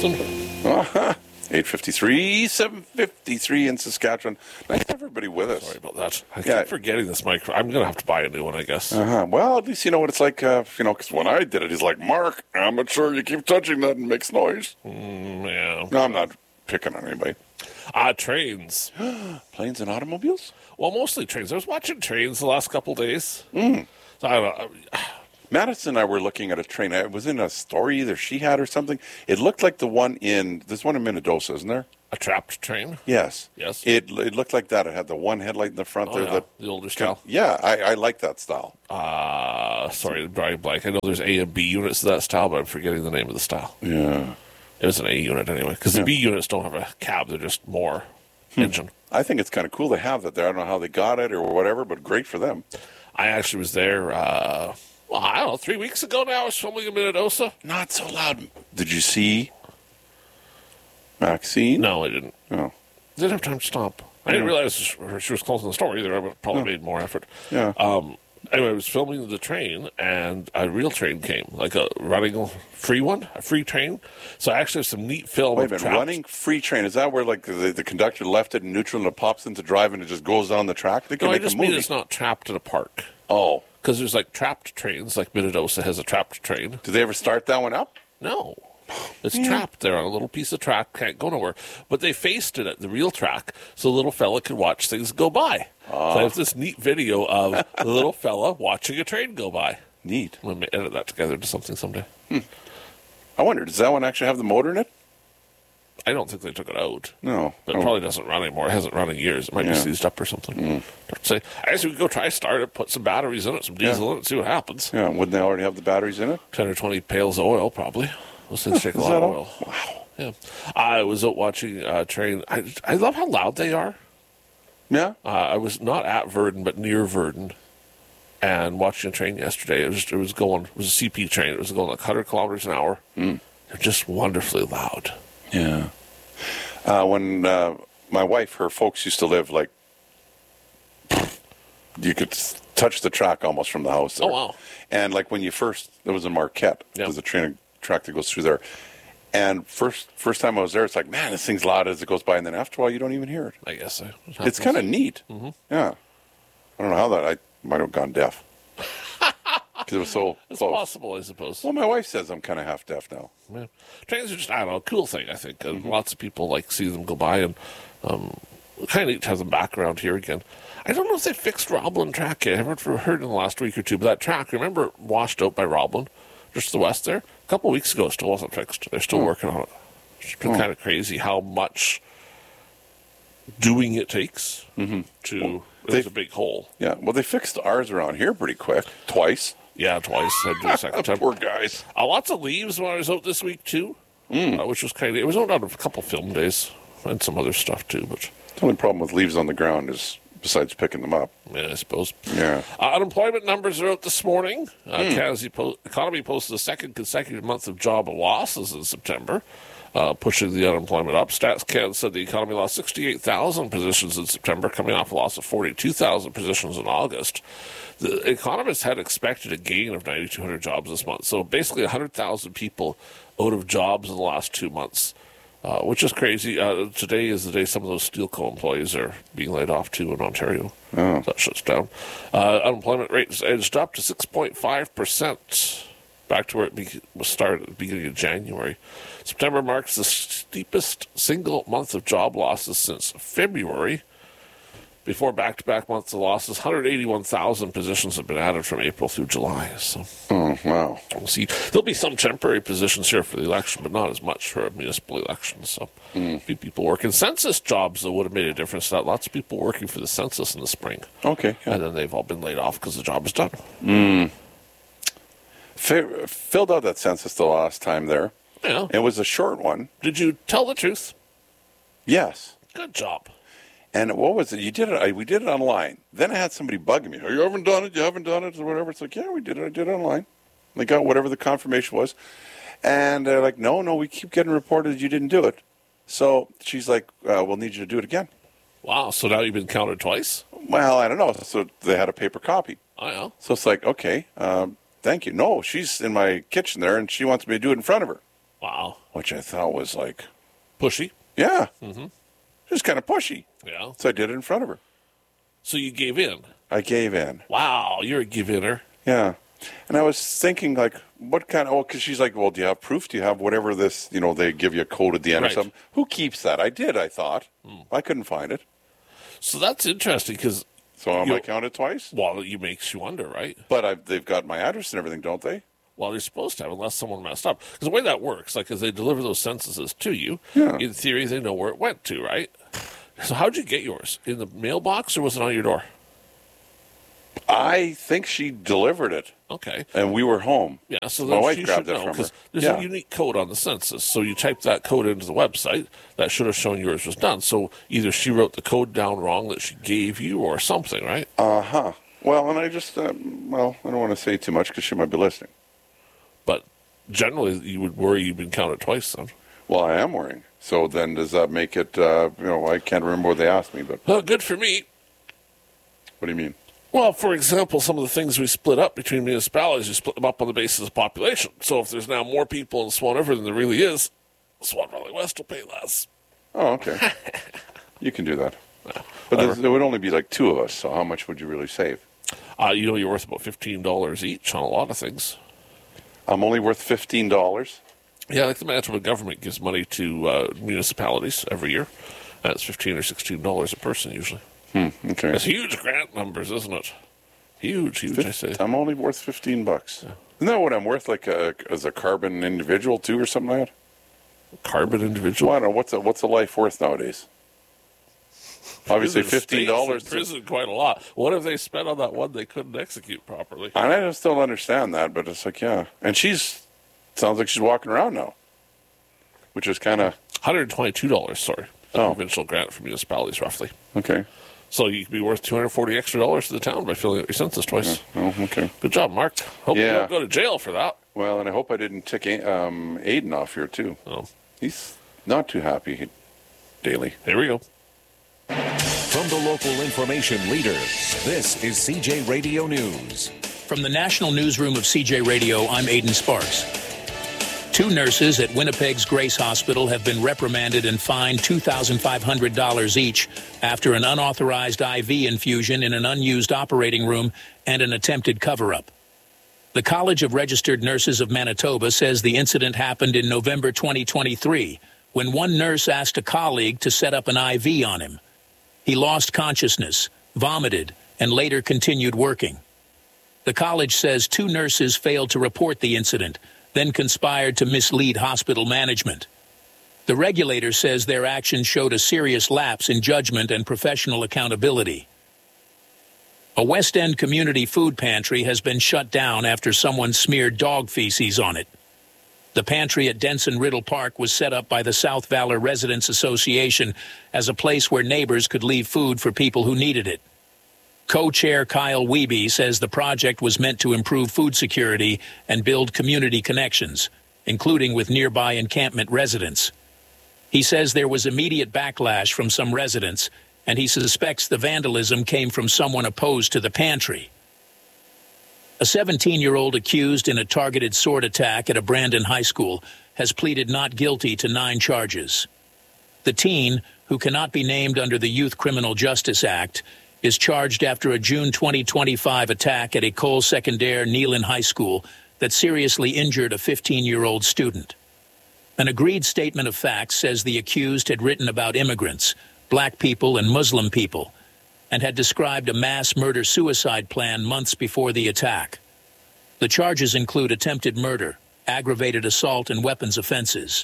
Hamilton. 8:53, 7:53 in Saskatchewan. Nice to have everybody with us. Sorry about that. I keep forgetting this mic. I'm going to have to buy a new one, I guess. Well, at least you know what it's like, because when I did it, he's like, Mark, amateur, you keep touching that and it makes noise. Yeah. No, I'm not picking on anybody. Trains. Planes and automobiles? Well, mostly trains. I was watching trains the last couple days. So I don't know. Madison and I were looking at a train. It was in a story either she had or something. It looked like there's one in Minnedosa, isn't there? A trapped train? Yes. Yes. It looked like that. It had the one headlight in the front there. Yeah. The older style. Yeah, I like that style. Sorry, Brian Blank. I know there's A and B units of that style, but I'm forgetting the name of the style. Yeah. It was an A unit anyway, because the B units don't have a cab. They're just more engine. I think it's kind of cool to have that there. I don't know how they got it or whatever, but great for them. I actually was there, I don't know, 3 weeks ago now. I was filming in Minnedosa. Not so loud. Did you see Maxine? No, I didn't. Oh. Didn't have time to stop. I didn't realize she was closing the store either. I would have probably made more effort. Yeah. Anyway, I was filming the train, and a real train came, like a running free one, a free train. So I actually have some neat film. Wait a minute, running free train, is that where like the conductor left it in neutral and it pops into drive and it just goes down the track? They can No, I make just a movie. mean it's not trapped in a park. Oh. Because there's like trapped trains, like Minnedosa has a trapped train. Did they ever start that one up? No. It's trapped there on a little piece of track, can't go nowhere. But they faced it at the real track so the little fella could watch things go by. So I have this neat video of the little fella watching a train go by. Neat. I'm going to edit that together into something someday. I wonder, does that one actually have the motor in it? I don't think they took it out. No. But it probably doesn't run anymore. It hasn't run in years. It might be seized up or something. So I guess we could go try start it, put some batteries in it, some diesel in it, see what happens. Yeah, wouldn't they already have the batteries in it? 10 or 20 pails of oil, probably. Those things take a lot of oil. Wow. Yeah. I was out watching a train. I love how loud they are. Yeah? I was not at Virden, but near Virden, and watching a train yesterday. It was a CP train. It was going like 100 kilometers an hour. They're just wonderfully loud. Yeah. When my wife, her folks used to live like, you could touch the track almost from the house there. Oh, wow. And like when you first, it was in Marquette. Yep. There's a track that goes through there. And first time I was there, it's like, man, this thing's loud as it goes by. And then after a while, you don't even hear it. I guess so. It's kind of neat. Yeah. I don't know how that, I might have gone deaf. Because it was so It's close. possible, I suppose. Well, my wife says I'm kind of half deaf now. Yeah. Trains are just, I don't know, a cool thing, I think. And lots of people like see them go by, and kind of neat to have them back around here again. I don't know if they fixed Roblin track yet. I haven't heard in the last week or two, but that track, remember, it washed out by Roblin, just to the west there? A couple of weeks ago, it still wasn't fixed. They're still working on it. It's been kind of crazy how much doing it takes to... There's a big hole. Yeah, well, they fixed ours around here pretty quick. Twice. Yeah, twice. I did a second time. Poor guys. Lots of leaves when I was out this week, too, which was kind of... It was out on a couple film days and some other stuff, too, but... The only problem with leaves on the ground is, besides picking them up. Yeah, I suppose. Yeah. Unemployment numbers are out this morning. Canada's economy posted the second consecutive month of job losses in September, pushing the unemployment up. Stats Canada said the economy lost 68,000 positions in September, coming off a loss of 42,000 positions in August. The economists had expected a gain of 9,200 jobs this month, so basically 100,000 people out of jobs in the last 2 months. Which is crazy. Today is the day some of those Steelco employees are being laid off too in Ontario. So that shuts down. Unemployment rate is edged up to 6.5%, back to where it was started at the beginning of January. September marks the steepest single month of job losses since February. Before back-to-back months of losses, 181,000 positions have been added from April through July. So, wow. We'll see. There'll be some temporary positions here for the election, but not as much for a municipal election. So, a few people working. Census jobs, though, would have made a difference. Lots of people working for the census in the spring. Okay. Yeah. And then they've all been laid off because the job is done. Filled out that census the last time there. Yeah. It was a short one. Did you tell the truth? Yes. Good job. And what was it? You did it. We did it online. Then I had somebody bugging me. Oh, you haven't done it. You haven't done it, or whatever. It's like, yeah, we did it. I did it online. They got whatever the confirmation was, and they're like, no, we keep getting reported that you didn't do it. So she's like, we'll need you to do it again. Wow. So now you've been counted twice? Well, I don't know. So they had a paper copy. I know. So it's like, okay, thank you. No, she's in my kitchen there, and she wants me to do it in front of her. Wow. which I thought was like, Pushy. yeah, just kind of pushy. Yeah. So I did it in front of her. So you gave in. I gave in. Wow, you're a give-inner. Yeah. And I was thinking, like, what kind of, because she's like, well, do you have proof? Do you have whatever this, they give you a code at the end Right. or something? Who keeps that? I did, I thought. I couldn't find it. So that's interesting because, So am I counted twice? well, it makes you wonder, right? But they've got my address and everything, don't they? Well, they're supposed to have, unless someone messed up. Because the way that works, like, as they deliver those censuses to you, Yeah. in theory, they know where it went to, right? So how'd you get yours? In the mailbox, or was it on your door? I think she delivered it, Okay. and we were home. Yeah, so My then wife she grabbed should it know, from her. because there's Yeah. a unique code on the census. So you type that code into the website, that should have shown yours was done. So either she wrote the code down wrong that she gave you or something, right? Uh-huh. Well, and I just, I don't want to say too much because she might be listening. But generally, you would worry you've been counted twice then. Well, I am worrying. So then does that make it, I can't remember what they asked me, but Well, good for me. what do you mean? Well, for example, some of the things we split up between municipalities, you split them up on the basis of population. So if there's now more people in Swan River than there really is, Swan Valley West will pay less. Oh, okay. You can do that. But there would only be like two of us, so how much would you really save? You're worth about $15 each on a lot of things. I'm only worth $15. Yeah, like the Manitoba government gives money to municipalities every year. That's $15 or $16 a person usually. Okay. That's huge grant numbers, isn't it? Huge, I say. I'm only worth $15. Isn't that what I'm worth, like as a carbon individual too, or something like that? Carbon individual. Well, I don't know what's a life worth nowadays. Obviously, $15. Prison quite a lot. What have they spent on that one they couldn't execute properly? And I just don't understand that, but it's like, yeah. And sounds like she's walking around now, which is kind of $122, sorry. A Oh. provincial grant for municipalities, roughly. okay. So you could be worth $240 extra to the town by filling out your census twice. Oh, okay. Good job, Mark. Hope you Yeah. don't go to jail for that. Well, and I hope I didn't tick Aiden off here too. Oh, He's not too happy daily. here we go. From the local information leader, this is CJ Radio News. From the National Newsroom of CJ Radio, I'm Aidan Sparks. 2 nurses at Winnipeg's Grace Hospital have been reprimanded and fined $2,500 each after an unauthorized IV infusion in an unused operating room and an attempted cover-up. The College of Registered Nurses of Manitoba says the incident happened in November 2023 when one nurse asked a colleague to set up an IV on him. He lost consciousness, vomited, and later continued working. The college says 2 nurses failed to report the incident, then conspired to mislead hospital management. The regulator says their actions showed a serious lapse in judgment and professional accountability. A West End community food pantry has been shut down after someone smeared dog feces on it. The pantry at Denson Riddle Park was set up by the South Valor Residents Association as a place where neighbors could leave food for people who needed it. Co-chair Kyle Wiebe says the project was meant to improve food security and build community connections, including with nearby encampment residents. He says there was immediate backlash from some residents, and he suspects the vandalism came from someone opposed to the pantry. A 17-year-old accused in a targeted sword attack at a Brandon high school has pleaded not guilty to 9 charges. The teen, who cannot be named under the Youth Criminal Justice Act, is charged after a June 2025 attack at École Secondaire Neelan High School that seriously injured a 15-year-old student. An agreed statement of facts says the accused had written about immigrants, black people and Muslim people, and had described a mass murder-suicide plan months before the attack. The charges include attempted murder, aggravated assault, and weapons offenses.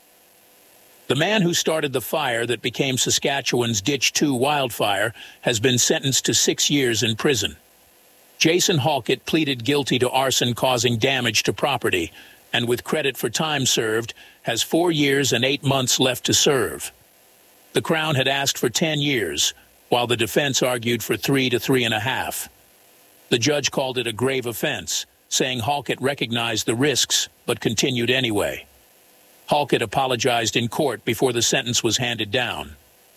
The man who started the fire that became Saskatchewan's Ditch 2 wildfire has been sentenced to 6 years in prison. Jason Halkett pleaded guilty to arson causing damage to property, and with credit for time served, has 4 years and 8 months left to serve. The Crown had asked for 10 years, while the defense argued for 3 to 3.5. The judge called it a grave offense, saying Halkett recognized the risks but continued anyway. Halkett apologized in court before the sentence was handed down.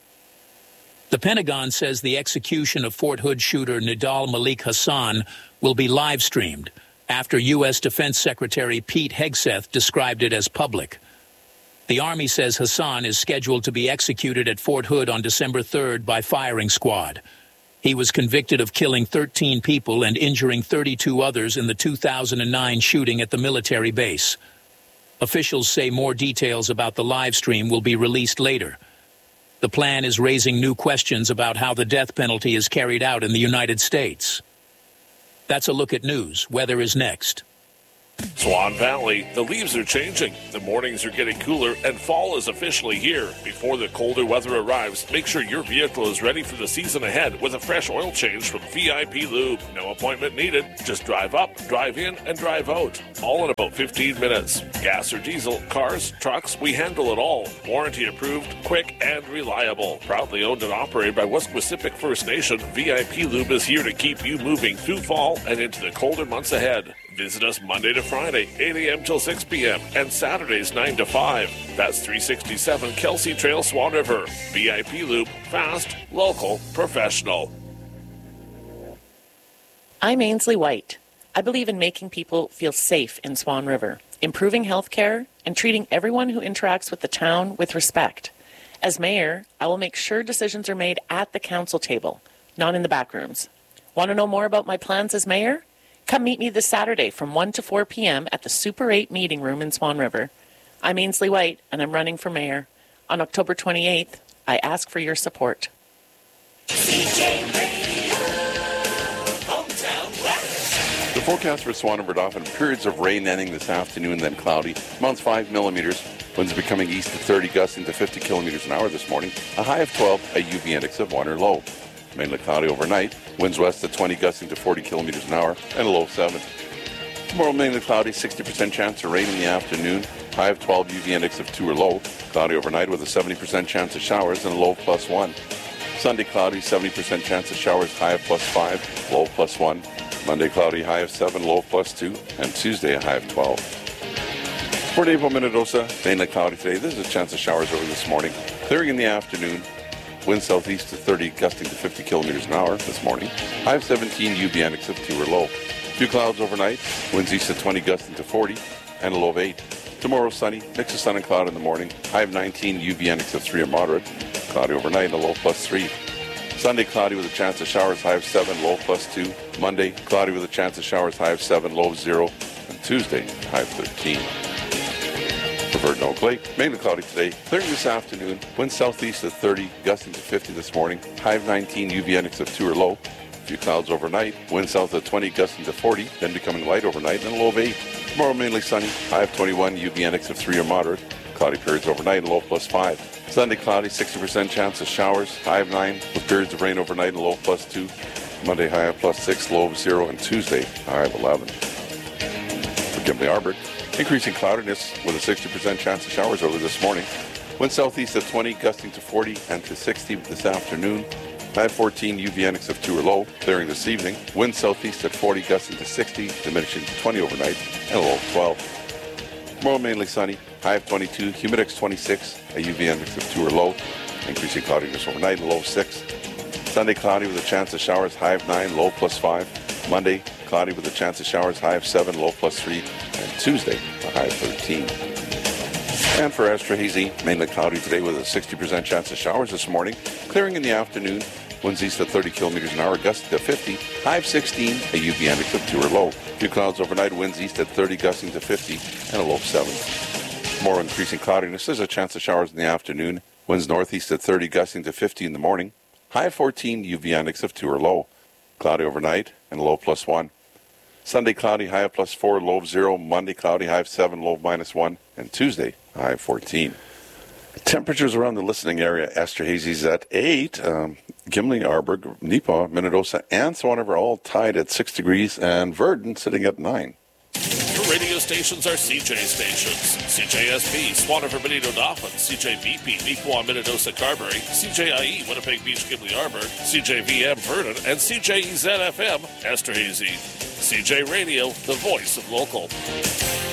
The Pentagon says the execution of Fort Hood shooter Nidal Malik Hassan will be live-streamed after U.S. Defense Secretary Pete Hegseth described it as public. The Army says Hassan is scheduled to be executed at Fort Hood on December 3rd by firing squad. He was convicted of killing 13 people and injuring 32 others in the 2009 shooting at the military base. Officials say more details about the live stream will be released later. The plan is raising new questions about how the death penalty is carried out in the United States. That's a look at news. Weather is next. Swan Valley, the leaves are changing, the mornings are getting cooler, and fall is officially here. Before the colder weather arrives, make sure your vehicle is ready for the season ahead with a fresh oil change from VIP Lube. No appointment needed. Just drive up, drive in, and drive out. All in about 15 minutes. Gas or diesel, cars, trucks, we handle it all. Warranty approved, quick, and reliable. Proudly owned and operated by Wesquisipic First Nation, VIP Lube is here to keep you moving through fall and into the colder months ahead. Visit us Monday to Friday, 8 a.m. till 6 p.m., and Saturdays, 9 to 5. That's 367 Kelsey Trail, Swan River. VIP Loop, fast, local, professional. I'm Ainsley White. I believe in making people feel safe in Swan River, improving health care, and treating everyone who interacts with the town with respect. As mayor, I will make sure decisions are made at the council table, not in the back rooms. Want to know more about my plans as mayor? Come meet me this Saturday from 1 to 4 p.m. at the Super 8 meeting room in Swan River. I'm Ainsley White, and I'm running for mayor. On October 28th, I ask for your support. CJ Radio, Hometown West. The forecast for Swan River Dauphin, periods of rain ending this afternoon, then cloudy. Amounts 5 millimeters. Winds becoming east to 30, gusting to 50 kilometers an hour this morning. A high of 12, a UV index of 1 or low. Mainly cloudy overnight. Winds west at 20, gusting to 40 kilometers an hour, and a low of 7. Tomorrow, mainly cloudy, 60% chance of rain in the afternoon. High of 12, UV index of 2 or low. Cloudy overnight with a 70% chance of showers and a low of +1. Sunday, cloudy, 70% chance of showers, high of +5, low of +1. Monday, cloudy, high of 7, low of +2. And Tuesday, a high of 12. Port Abel, Minnedosa, mainly cloudy today. There's a chance of showers early this morning. Clearing in the afternoon. Wind southeast to 30, gusting to 50 kilometers an hour this morning. High of 17, UV index of 2 or low. Few clouds overnight. Winds east to 20, gusting to 40, and a low of 8. Tomorrow, sunny. Mix of sun and cloud in the morning. High of 19, UV index of 3 or moderate. Cloudy overnight, and a low +3. Sunday, cloudy with a chance of showers, high of 7, low +2. Monday, cloudy with a chance of showers, high of 7, low of 0. And Tuesday, high of 13. Verdon Oak Lake, mainly cloudy today. Clearing this afternoon. Wind southeast at 30, gusting to 50 this morning. High of 19, UV index of 2 or low. A few clouds overnight. Wind south at 20, gusting to 40, then becoming light overnight, and a low of 8. Tomorrow, mainly sunny. High of 21, UV index of 3 or moderate. Cloudy periods overnight, and low of +5. Sunday, cloudy, 60% chance of showers. High of 9, with periods of rain overnight, and low of +2. Monday, high of +6, low of 0, and Tuesday, high of 11. For Gimli Arbor, increasing cloudiness with a 60% chance of showers early this morning. Wind southeast at 20, gusting to 40 and to 60 this afternoon. High of 14, UV index of 2 or low. Clearing this evening. Wind southeast at 40, gusting to 60, diminishing to 20 overnight, and a low of 12. Tomorrow, mainly sunny. High of 22, humidex 26, a UV index of 2 or low. Increasing cloudiness overnight, and a low of 6. Sunday, cloudy with a chance of showers, high of 9, low +5. Monday, cloudy with a chance of showers, high of 7, low +3. And Tuesday, a high of 13. And for Esterhazy, mainly cloudy today with a 60% chance of showers this morning. Clearing in the afternoon. Winds east at 30 kilometers an hour, gusting to 50. High of 16, a UV index of 2 or low. Few clouds overnight, winds east at 30, gusting to 50, and a low of 7. More increasing cloudiness. There's a chance of showers in the afternoon. Winds northeast at 30, gusting to 50 in the morning. High of 14, UV index of 2 or low. Cloudy overnight, and a low of +1. Sunday, cloudy, high of +4, low of 0. Monday, cloudy, high of 7, low of -1. And Tuesday, high of 14. Temperatures around the listening area, Esterhazy's at 8. Gimli, Arborg, Neepaw, Minnedosa, and Swan River all tied at 6 degrees, and Verdon sitting at 9. Your radio stations are CJ stations. CJSP, Swan River, Benito, Dauphin, CJBP, Neepaw, Minnedosa, Carberry, CJIE, Winnipeg Beach, Gimli, Arborg, CJVM, Verdon, and CJEZ-FM, Esterhazy. CJ Radio, the voice of local.